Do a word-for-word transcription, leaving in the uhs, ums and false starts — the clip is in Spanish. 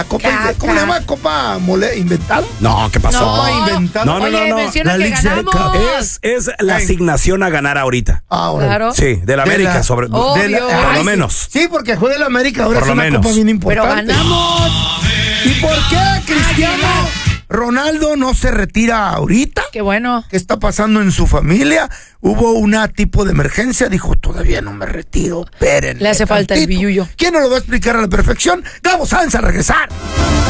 Copa, ¿cómo le llama? ¿Copa mole inventada? No, ¿qué pasó? No, Copa inventada. No, no, Oye, no, no. menciona La que Liga ganamos. Es, es la asignación a ganar ahorita. Ahora. Claro. Sí, de la De América, la- sobre Obvio. de la- por Ay, lo sí. menos. Sí, porque juega el América ahora Por es lo una menos. copa bien Pero importante. ganamos. ¿Y por qué Cristiano Ronaldo no se retira ahorita? Qué bueno. ¿Qué está pasando en su familia? Hubo una tipo de emergencia, dijo, todavía no me retiro, espérenme Le hace falta el tantito. billullo. ¿Quién nos lo va a explicar a la perfección? Gabo Sáenz a regresar.